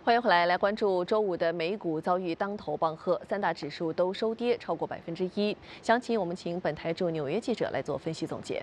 欢迎回来，来关注周五的美股遭遇当头棒喝，三大指数都收跌超过1%。详情我们请本台驻纽约记者来做分析总结。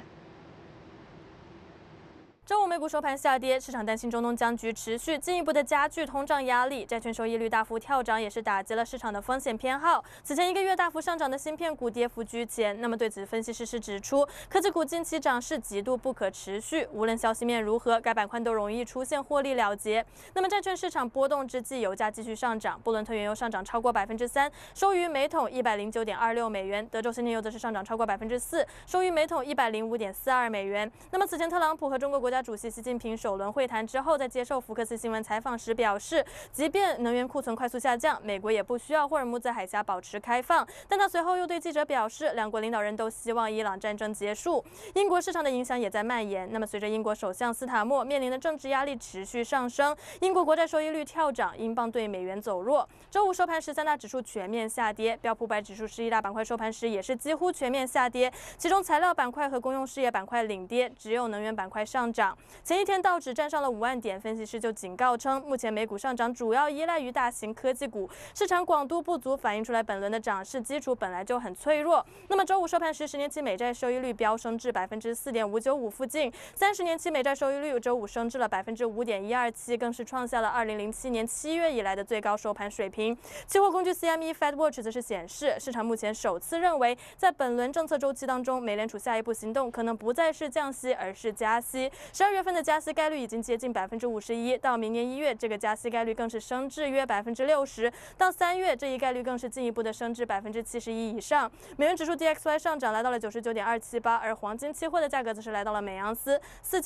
周五美股收盘下跌，市场担心中东僵局持续，进一步的加剧通胀压力，债券收益率大幅跳涨，也是打击了市场的风险偏好。此前1个月大幅上涨的芯片股跌幅居前。那么对此，分析师是指出，科技股近期涨势极度不可持续，无论消息面如何，该板块都容易出现获利了结。那么债券市场波动之际，油价继续上涨，布伦特原油上涨超过3%，收于每桶109.26美元；德州新原油则是上涨超过4%，收于每桶105.42美元。那么此前，特朗普和中国国家主席习近平首轮会谈之后，在接受福克斯新闻采访时表示，即便能源库存快速下降，美国也不需要霍尔木兹海峡保持开放。但他随后又对记者表示，两国领导人都希望伊朗战争结束。英国市场的影响也在蔓延。那么，随着英国首相斯塔默面临的政治压力持续上升，英国国债收益率跳涨，英镑对美元走弱。周五收盘时，三大指数全面下跌，标普500指数11大板块收盘时也是几乎全面下跌，其中材料板块和公用事业板块领跌，只有能源板块上涨。前一天道指站上了5万点，分析师就警告称，目前美股上涨主要依赖于大型科技股，市场广度不足，反映出来本轮的涨势基础本来就很脆弱。那么周五收盘时，10年期美债收益率飙升至4.595%附近，30年期美债收益率周五升至了5.127%，更是创下了2007年7月以来的最高收盘水平。期货工具 CME Fed Watch 则是显示，市场目前首次认为，在本轮政策周期当中，美联储下一步行动可能不再是降息，而是加息。12月份的加息概率已经接近51%，到明年1月，这个加息概率更是升至约60%，到3月，这一概率更是进一步的升至71%以上。美元指数 DXY 上涨来到了99.278，而黄金期货的价格则是来到了每盎司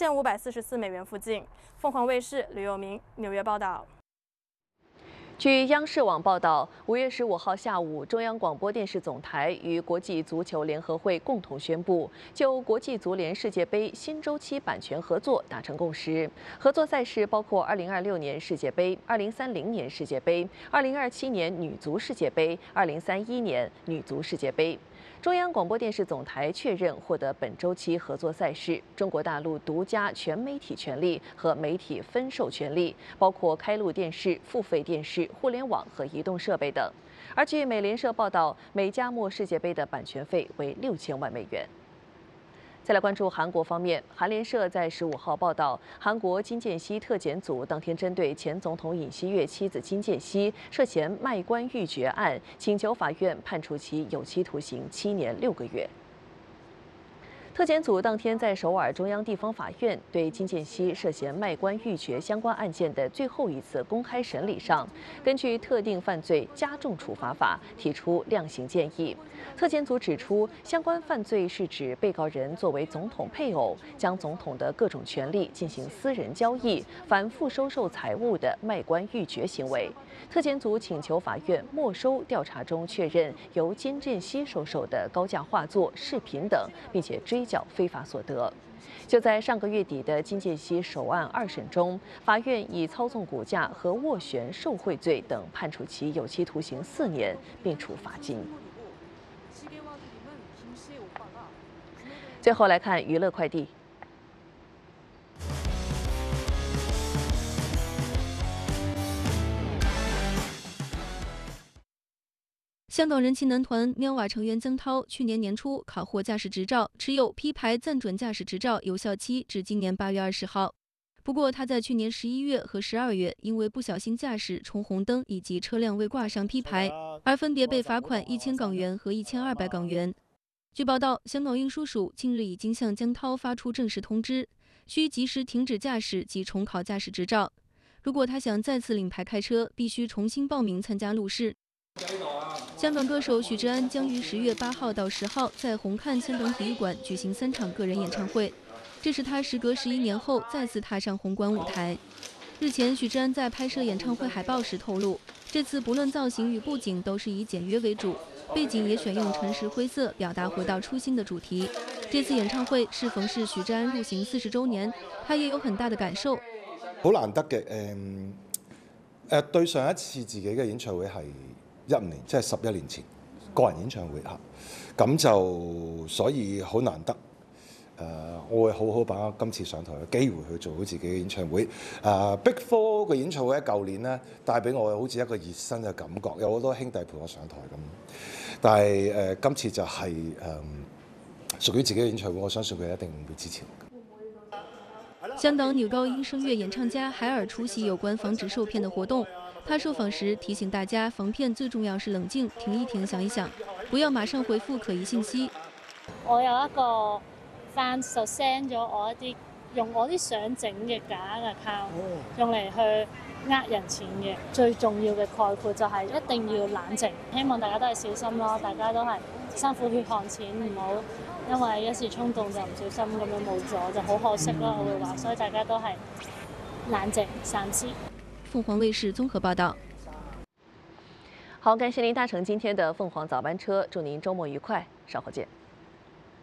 4544美元附近。凤凰卫视吕有明纽约报道。 据央视网报道，5月15号下午，中央广播电视总台与国际足球联合会共同宣布，就国际足联世界杯新周期版权合作达成共识。合作赛事包括2026年世界杯、2030年世界杯、2027年女足世界杯、2031年女足世界杯。 中央广播电视总台确认获得本周期合作赛事中国大陆独家全媒体权利和媒体分授权利，包括开录电视、付费电视、互联网和移动设备等。而据美联社报道，美加墨世界杯的版权费为6000万美元。 再来关注韩国方面，韩联社在15号报道，韩国金建熙特检组当天针对前总统尹锡悦妻子金建熙涉嫌卖官鬻爵案，请求法院判处其有期徒刑7年6个月。 特检组当天在首尔中央地方法院对金建熙涉嫌卖官鬻爵相关案件的最后一次公开审理上，根据特定犯罪加重处罚法提出量刑建议。特检组指出，相关犯罪是指被告人作为总统配偶，将总统的各种权利进行私人交易、反复收受财物的卖官鬻爵行为。特检组请求法院没收调查中确认由金建熙收受的高价画作、饰品等，并且追缴非法所得。就在上个月底的金建熙首案2审中，法院以操纵股价和斡旋受贿罪等判处其有期徒刑4年，并处罚金。最后来看娱乐快递。 香港人气男团喵娃成员曾涛去年年初考获驾驶执照，持有 P 牌暂准驾驶执照有效期至今年8月20号。不过，他在去年11月和12月因为不小心驾驶冲红灯以及车辆未挂上 P 牌，而分别被罚款1000港元和1200港元。据报道，香港运输署近日已经向曾涛发出正式通知，需及时停止驾驶及重考驾驶执照。如果他想再次领牌开车，必须重新报名参加路试。 香港歌手许志安将于10月8号到10号在红磡千等体育馆举行3场个人演唱会，这是他时隔11年后再次踏上红馆舞台。日前，许志安在拍摄演唱会海报时透露，这次不论造型与布景都是以简约为主，背景也选用纯实灰色，表达回到初心的主题。这次演唱會適逢是許志安入行40週年，他也有很大的感受。 好難得嘅對上一次自己嘅演唱會係15年，即係11年前個人演唱會嚇，咁就所以好難得我會好好把握今次上台嘅機會去做好自己嘅演唱會。Big Four 嘅演唱會喺舊年咧帶俾我好似一個熱身嘅感覺，有好多兄弟陪我上台咁。但係今次就係屬於自己嘅演唱會，我相信佢一定會支持我。 香港女高音声乐演唱家海尔出席有關防止受騙的活動。他受訪時提醒大家，防騙最重要是冷靜，停一停，想一想，不要馬上回覆可疑信息。 我有一個 fans 就 send 咗我一啲用我啲相整嘅假 account， 用嚟去呃人錢嘅。最重要嘅概括就係一定要冷靜，希望大家都係小心咯，大家都係辛苦血汗錢，唔好因為一時衝動就唔小心咁樣冇咗，就好可惜咯。我會話，所以大家都係冷靜三思。 鳳凰衛視綜合報道。 好，感謝您搭乘今天的鳳凰早班車，祝您週末愉快，稍後見。